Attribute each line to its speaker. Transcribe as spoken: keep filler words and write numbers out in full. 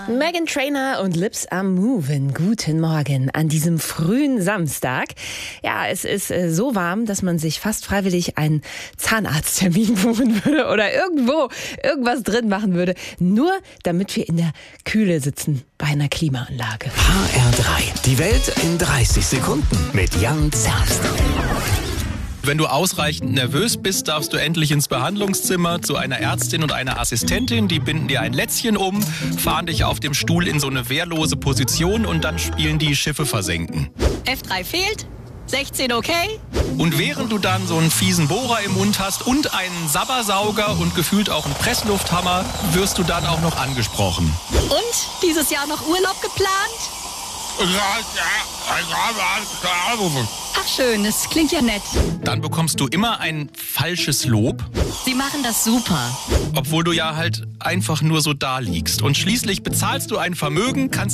Speaker 1: Meghan Trainor und Lips are Moving. Guten Morgen an diesem frühen Samstag. Ja, es ist äh, so warm, dass man sich fast freiwillig einen Zahnarzttermin buchen würde oder irgendwo irgendwas drin machen würde, nur damit wir in der Kühle sitzen bei einer Klimaanlage.
Speaker 2: H R drei. Die Welt in dreißig Sekunden mit Jan Zerbst.
Speaker 3: Wenn du ausreichend nervös bist, darfst du endlich ins Behandlungszimmer zu einer Ärztin und einer Assistentin. Die binden dir ein Lätzchen um, fahren dich auf dem Stuhl in so eine wehrlose Position und dann spielen die Schiffe versenken.
Speaker 4: F drei fehlt, sechzehn okay.
Speaker 3: Und während du dann so einen fiesen Bohrer im Mund hast und einen Sabbersauger und gefühlt auch einen Presslufthammer, wirst du dann auch noch angesprochen.
Speaker 4: Und dieses Jahr noch Urlaub geplant? Ach schön, das klingt ja nett.
Speaker 3: Dann bekommst du immer ein falsches Lob,
Speaker 4: Sie machen das super.
Speaker 3: obwohl du ja halt einfach nur so da liegst. Und schließlich bezahlst du ein Vermögen, kannst